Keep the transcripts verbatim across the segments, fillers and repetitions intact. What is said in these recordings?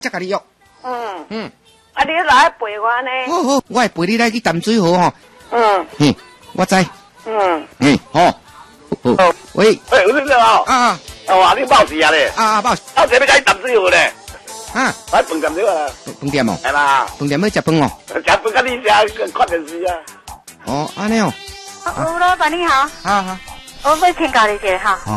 才甲你约。 嗯嗯， 啊，你来陪我呢？ 好好，我会陪你来去淡水河吼。 嗯嗯，我知。 嗯嗯，好。好，喂。 哎，有听到啊？ 啊哇，你报时啊咧？ 啊啊，报。 我这要甲你淡水河咧。 啊， 来饭店对啊？ 饭店哦。 系啦。 饭店要食饭哦。 食饭甲你食看电视啊。 哦，安尼哦。 吴老板你好。 好好。 我要请教你一下哈。 好。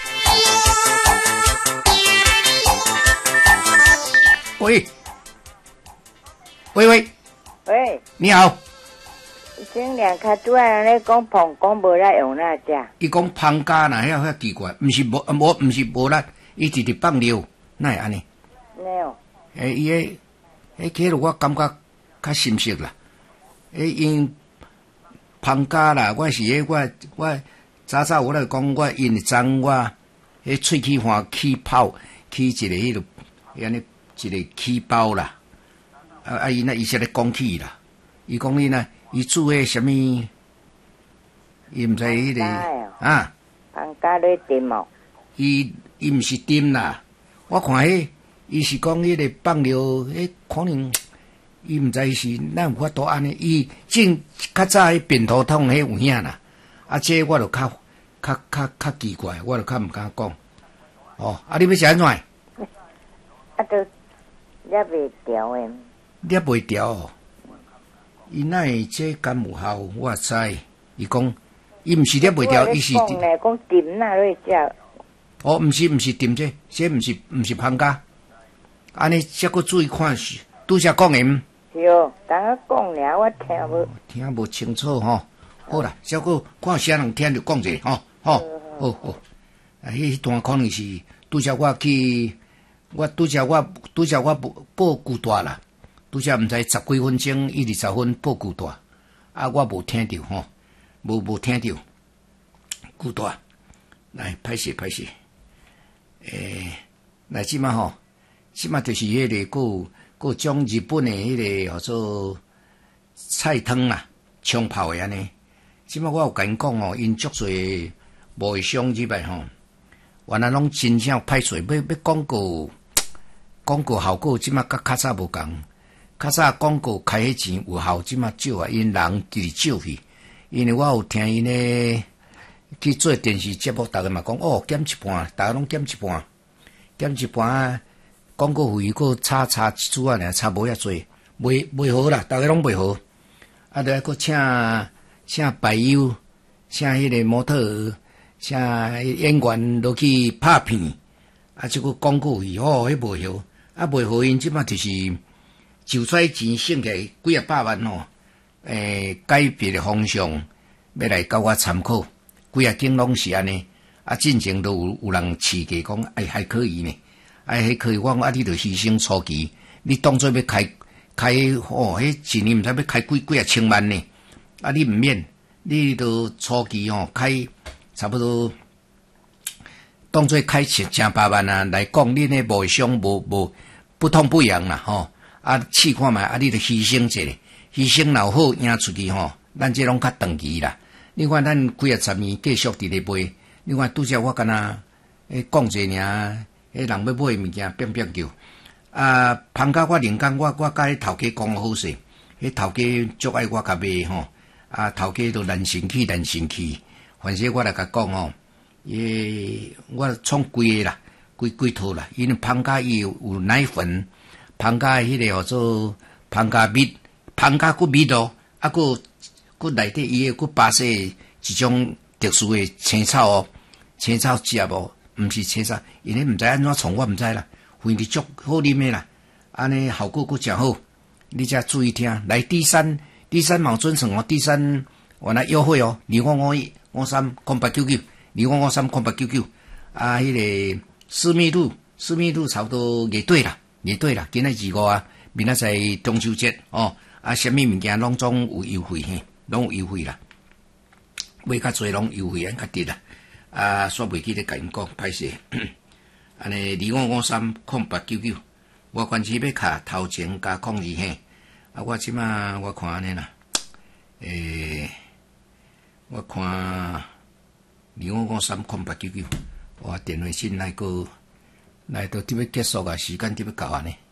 喂。喂喂。 喂。 你好。 前两卡拄仔咧讲膀胱无力用哪只？ 伊讲芳家啦，遐遐奇怪，毋是无无毋是无力，伊直直放尿，哪会安尼？ 尿。 诶，伊迄迄起落我感觉较深色啦。诶，因芳家啦，我是迄我我早早我来讲，我因脏我迄喙齿环起泡，起一个迄落安尼一个起包啦。啊啊，伊那伊说咧讲起啦，伊讲你那。伊煮迄什么？伊毋知迄个啊？ 芳家咧炖哦。 伊伊毋是炖啦，我看迄伊是讲迄个放尿，迄可能伊毋知是咱有法度安尼。伊正较早迄便头痛迄有影啦，啊，这我就较较较较奇怪，我就较毋敢讲。哦，啊，你要食安怎？啊， 都捏袂调诶。 捏袂调哦。伊那会这甘有效，我知。伊讲，伊毋是捏袂调，伊是。 讲咧，讲炖哪咧食？ 哦，毋是毋是炖这，这毋是毋是芳家。安尼则搁注意看是，拄则讲诶。 是哦，等下讲尔，我听无。 听无清楚吼。好啦，则搁看啥人听就讲者吼，吼，好好。啊，迄段可能是拄则我去，我拄则我拄则我报古大啦。拄则毋知十几分钟，伊二十分报古大，啊，我无听着吼，无无听着古大，来歹势歹势，诶，来即马吼，即马就是迄个个个种日本诶迄个号做菜汤啦，冲泡诶安尼。即马我有甲因讲吼，因足侪贸易商入来吼，原来拢真正歹势，要要广告广告效果，即马甲较早无共。较早广告开迄钱有效，即马少啊，因人直直少去。因为我有听因咧去做电视节目，逐个嘛讲哦减一半，逐个拢减一半，减一半啊！广告费佫差差一注啊，尔差无遐济，袂袂好啦，逐个拢袂好。啊，著佫请请排友，请迄个模特儿，请演员落去拍片，啊，即个广告费哦，迄袂好，啊袂好，因即马就是。就出钱省起来几啊百万吼，诶，改变的方向要来甲我参考，几啊间拢是安尼，啊，进前都有有人试过讲，哎，还可以呢，哎，还可以，我讲啊，你著牺牲初期，你当作要开开哦，迄一年毋知要开几几啊千万呢，啊，你毋免，你著初期吼开差不多当作开成成百万啊，来讲恁诶贸易商无无不痛不痒啦吼。啊，试看觅，啊，你著牺牲一下，牺牲老好赢出去吼，咱这拢较长期啦。你看咱几啊十年继续伫咧卖，你看拄则我敢若诶讲者尔，迄人要买物件变变叫。啊，芳家我另讲，我我甲迄头家讲好势，迄头家足爱我甲卖吼，啊，头家都难生气难生气，反正我来甲讲吼，诶，我创规个啦，规规套啦，因为芳家伊有有奶粉。芳家迄个号做芳家蜜，芳家骨蜜咯，啊，骨骨内底伊个骨巴说一种特殊的青草哦，青草食无，毋是青草，因为毋知安怎创，我毋知啦，反正足好啉的啦，安尼效果佫诚好，你则注意听。来第三第三毛准算哦，第三原来优惠哦，二五五一五三空八九九，二五五三空八九九，啊，迄、那个私密度私密度差不多月底啦。也对啦，今仔二五啊，明仔载中秋节哦，啊，什么物件拢总有优惠嘿，拢有优惠啦，买较侪拢优惠啊，较低啦，啊，煞袂记咧甲因讲，歹势，安尼二五五三空八九九，我关系要卡头前加空二嘿，啊，我即马我看安尼啦，诶、欸，我看二五五三空八九九，我电话线来个。来到这要结束啊，时间这要到啊呢。